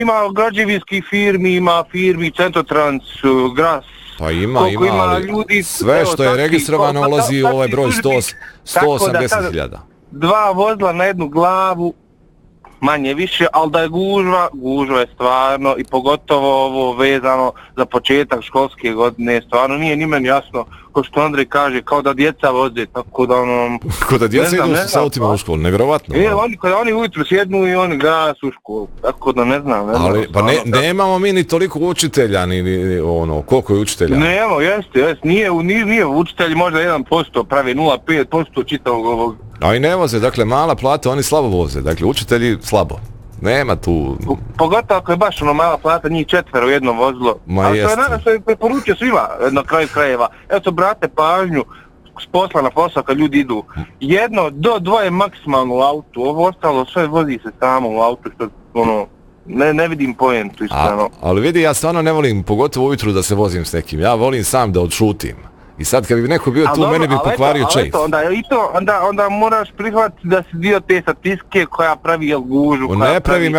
Ima građevinskih firmi, ima firmi Centrotrans, Gras. Pa ima, ali ljudi, sve što je registrovano ulazi u ovaj broj 180.000. 2 vozila na jednu glavu, manje više, ali da je gužva je stvarno i pogotovo ovo vezano za početak školske godine, stvarno nije ni meni jasno, ko što Andrej kaže, kao da djeca voze, tako da Ko da djeca idu s autima u školu, nevjerovatno. Kada oni ujutru sjednu i oni gas u školu, tako da ne znam. Ali, pa nemamo mi ni toliko učitelja, ni ono, koliko je učitelja? Nemo, jeste, nije učitelji možda 1%, pravi 0,5% čitavog ovog. A i ne voze, dakle, mala plata, oni slabo voze, dakle, učitelji slabo. Nema tu... Pogotovo ako je baš mala plata, njih 4 u jednom vozilo. Ali to je preporučio svima na kraju krajeva. Eto, brate pažnju s posla na posao kad ljudi idu. 1 do 2 maksimalno u autu, ovo ostalo sve vozi se samo u autu, što ne vidim pojentu iskreno. Ali vidi, ja stvarno ne volim, pogotovo ujutru da se vozim s nekim. Ja volim sam da odšutim. I sad kad bi neko bio tu, mene bi pokvario čejf. Onda moraš prihvatiti da si dio te statistike koja pravi gužu. Ne pravim,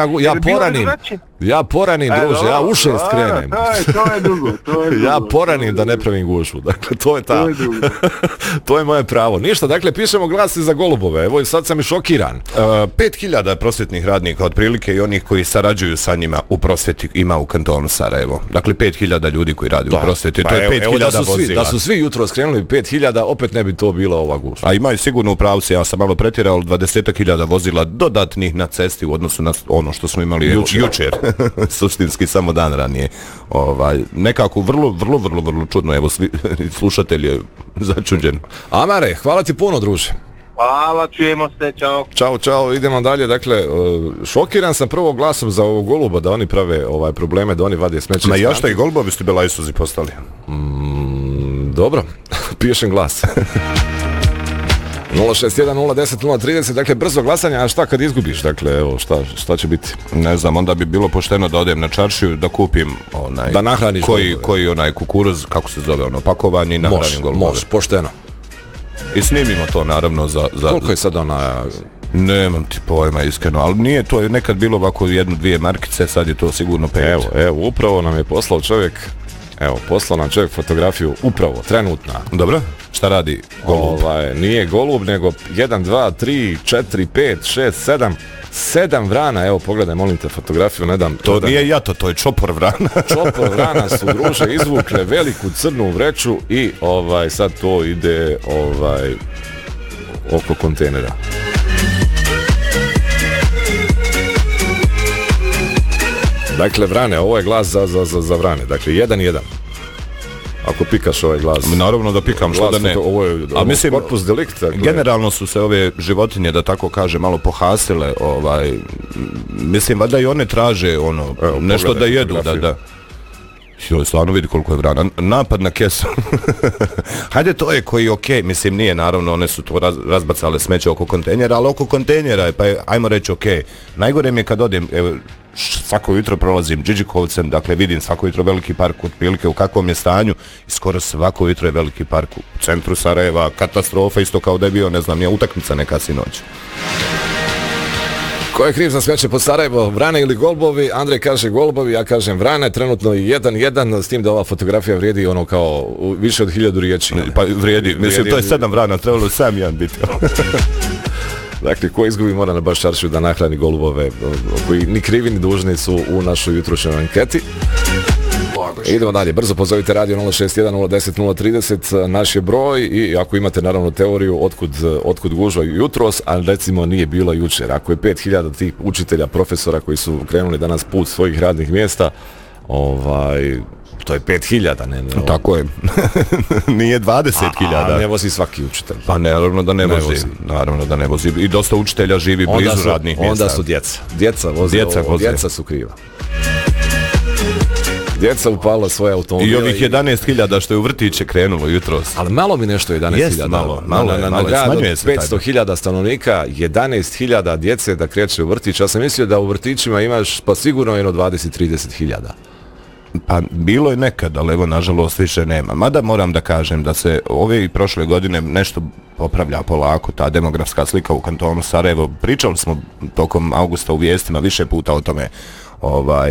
ja poranim, druže, ja uše skrenem. To je drugo. Ja poranim da ne pravim gužu, dakle, to je ta. To je moje pravo. Ništa, dakle, pišemo glase za golubove, evo i sad sam i šokiran. 5.000 prosvjetnih radnika otprilike i onih koji sarađuju sa njima u prosvjeti ima u kantonu Sarajevo. Dakle, 5.000 ljudi koji radi u prosvjeti, to je 5.000 vozila. Da su svi jutro skrenuli 5.000, opet ne bi to bila ova gužva. A imaju sigurno u pravci, ja sam malo pretjerao, 20.000 vozila dodatnih na cesti u odnosu na ono što smo imali jučer. Suštinski samo dan ranije. Nekako vrlo čudno, evo slušatelj je začuđen. Amare, hvala ti puno, druže. Hvala, čujemo se, čao. Ćao, idemo dalje. Dakle, šokiran sam prvo glasom za ovog goluba da oni prave probleme, da oni vade smeće. Ma ja šta i golubovi ste Belajsuzi postali? Dobro, pišem glas. 061-010-030, dakle brzo glasanje, a šta kad izgubiš, dakle evo šta će biti? Ne znam, onda bi bilo pošteno da odem na čaršiju, da kupim da nahraniš koji onaj kukuruz, kako se zove pakovanje i nahranim golubove. Može, pošteno. I snimimo to naravno za... Koliko je sad Nemam ti pojma iskreno, ali nije to nekad bilo ovako 1-2 markice, sad je to sigurno 5. Evo, upravo nam je poslao čovjek fotografiju, upravo, trenutna. Dobro, šta radi golub? Nije golub, nego 1, 2, 3, 4, 5, 6, 7 vrana, evo pogledaj, molim te fotografiju, ne dam. To nije jato, to je čopor vrana. Čopor vrana su, druže, izvukle veliku crnu vreću i sad to ide oko kontejnera. Dakle, vrane, ovo je glas za vrane, dakle, 1-1. Ako pikaš ovaj glas. Naravno da pikam, što da ne. Ovo je korpus delikt. Generalno su se ove životinje, da tako kaže, malo pohasile. Mislim, valjda i one traže nešto da jedu. Stvarno vidi koliko je vrana. Napad na kesu. Hajde, to je koji je okej. Mislim, nije, naravno, one su to razbacale smeće oko kontejnera, ali oko kontejnera je, pa ajmo reći okej. Najgore mi je kad odem, svako jutro prolazim Điđikovcem, dakle vidim svako jutro veliki park otprilike u kakvom je stanju i skoro svako jutro je veliki park u centru Sarajeva, katastrofa, isto kao da je bio, ne znam, nije utakmica neka sinoć. Ko je kriv za smeće pod Sarajevo, vrane ili golbovi? Andrej kaže golbovi, ja kažem vrane, trenutno 1-1, s tim da ova fotografija vrijedi kao više od 1000 riječi. Pa vrijedi, mislim, to je 7 vrana, trebalo 7-1 biti. Dakle, ko izgubi mora na baš čaršiju da nahrani golubove koji ni krivi ni dužni su u našoj jutrošnjoj anketi. Idemo dalje, brzo pozovite radio 061-010-030, naš je broj i ako imate naravno teoriju otkud gužva jutros, ali recimo nije bilo jučer. Ako je 5000 tih učitelja, profesora koji su krenuli danas put svojih radnih mjesta, to je 5000, ne. Tako je. Nije 20.000. A ne vozi svaki učitelj. Pa naravno da ne vozi. Naravno da ne vozi. I dosta učitelja živi blizu radnih mjesta. Onda su djeca. Djeca su kriva. Djeca upala svoje automobile. I ovih 11.000 što je u vrtiće krenulo jutros. Ali malo mi nešto 11.000. Jest malo. Na grad od 500.000 stanovnika, 11.000 djece da kreće u vrtić. Ja sam mislio da u vrtićima imaš pa sigurno 20-30.000. Pa bilo je nekad, ali evo nažalost više nema. Mada moram da kažem da se ove i prošle godine nešto popravlja polako, ta demografska slika u kantonu Sarajevo. Pričali smo tokom augusta u vijestima više puta o tome.